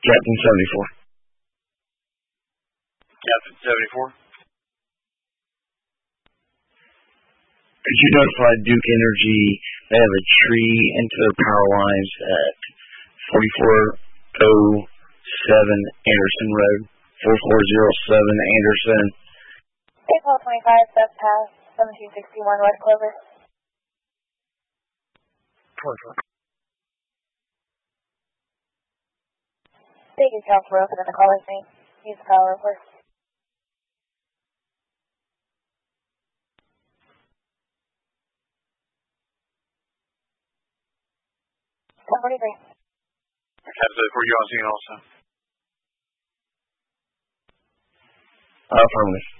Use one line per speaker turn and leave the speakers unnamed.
Captain 74.
Captain 74.
Could you notify Duke Energy they have a tree into their power lines at 4407 Anderson Road, 4407 Anderson.
April 25, South Pass, 1761 West Clover.
Perfect.
Thank you, Counselor Wilson, and the caller's name. Use the power report. 1043.
Captain 74, you on scene also?
Affirmative.